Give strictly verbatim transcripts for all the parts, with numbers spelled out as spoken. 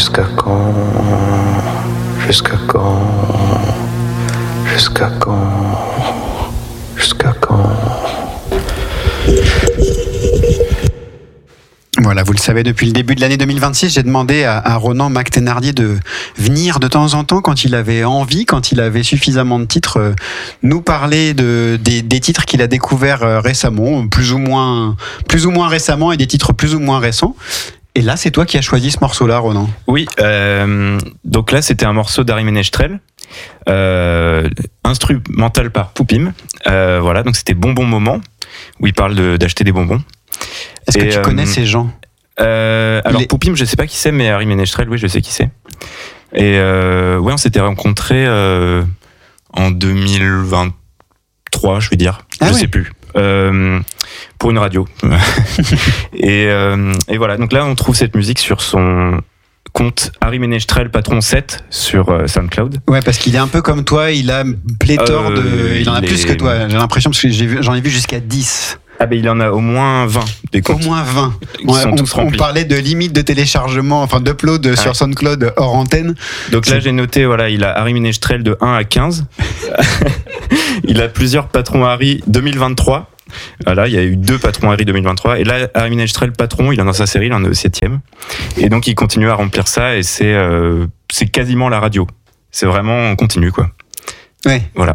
Jusqu'à quand? Jusqu'à quand? Jusqu'à quand? Jusqu'à quand? Voilà, vous le savez, depuis le début de l'année deux mille vingt-six, j'ai demandé à, à Ronan Mac-Thénardier de venir de temps en temps, quand il avait envie, quand il avait suffisamment de titres, euh, nous parler de, des, des titres qu'il a découverts euh, récemment, plus ou moins, plus ou moins récemment, et des titres plus ou moins récents. Et là, c'est toi qui as choisi ce morceau-là, Ronan. Oui, euh, donc là, c'était un morceau d'Harry Ménestrel, euh, instrumental par Poupim. Euh, voilà, donc c'était Bon Bon Moment, où il parle de, d'acheter des bonbons. Est-ce Et, que tu euh, connais ces gens? euh, Alors, Les... Poupim, je sais pas qui c'est, mais Harry Ménestrel, oui, je sais qui c'est. Et euh, ouais, on s'était rencontrés euh, en deux mille vingt-trois, je vais dire. Ah je oui. sais plus. Euh, pour une radio. et, euh, et voilà, donc là, on trouve cette musique sur son compte Harry Ménestrel Patron sept sur euh, SoundCloud. Ouais, parce qu'il est un peu comme toi, il a pléthore Euh, de... Il en a il plus est- que toi, j'ai l'impression, parce que j'ai vu, j'en ai vu jusqu'à dix. Ah ben il en a au moins vingt des Au comptes. moins vingt. Qui Ouais, sont on, tous on remplis. parlait de limite de téléchargement, enfin d'upload Ouais. sur SoundCloud hors antenne. Donc là j'ai noté, voilà, il a Harry Ménestrel de un à quinze. Il a plusieurs patrons Harry deux mille vingt-trois. Voilà, il y a eu deux patrons Harry deux mille vingt-trois. Et là, Harry Ménestrel patron, il est dans sa série, il en est au septième. Et donc il continue à remplir ça et c'est, euh, c'est quasiment la radio. C'est vraiment, on continue quoi. Ouais. Voilà.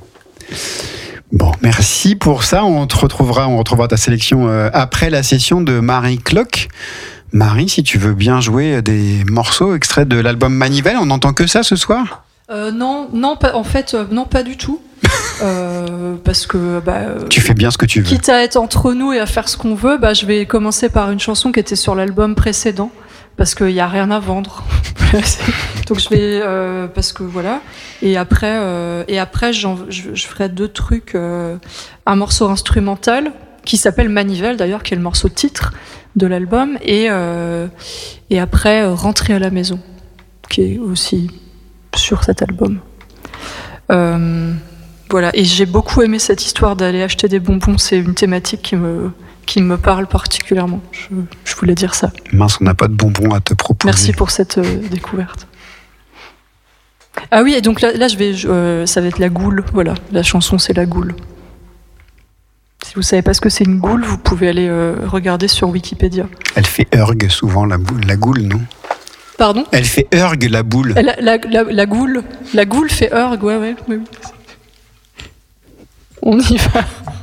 Bon, merci pour ça. On te retrouvera, on retrouvera ta sélection euh, après la session de Marie Clock. Marie, si tu veux bien jouer des morceaux extraits de l'album Manivelle, on n'entend que ça ce soir? Euh, non, non, pas, en fait, euh, non, pas du tout. Euh, parce que, bah, euh, Tu fais bien ce que tu veux. quitte à être entre nous et à faire ce qu'on veut, bah, je vais commencer par une chanson qui était sur l'album précédent, parce qu'il n'y a rien à vendre. Donc je vais, euh, parce que voilà. Et après, euh, et après, j'en, je, je ferai deux trucs. Euh, un morceau instrumental qui s'appelle Manivelle, d'ailleurs, qui est le morceau titre de l'album, et euh, et après euh, Rentrer à la maison, qui est aussi sur cet album. Euh, voilà. Et j'ai beaucoup aimé cette histoire d'aller acheter des bonbons. C'est une thématique qui me qui me parle particulièrement. Je, je voulais dire ça. Mince, on n'a pas de bonbons à te proposer. Merci pour cette euh, découverte. Ah oui, et donc là, là je vais, euh, ça va être La Goule. Voilà, la chanson c'est La Goule. Si vous savez pas ce que c'est une goule, vous pouvez aller euh, regarder sur Wikipédia. Elle fait Urg souvent, la, boule, la goule, non? Pardon? Elle fait Urg, la boule. La, la, la, la goule, la goule fait Urg, ouais, ouais, ouais. On y va.